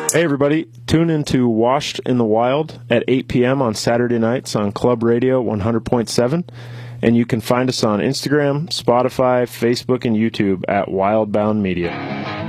Hey everybody, tune into Washed in the Wild at 8 p.m. on Saturday nights on Club Radio 100.7, and you can find us on Instagram, Spotify, Facebook, and YouTube at Wildbound Media.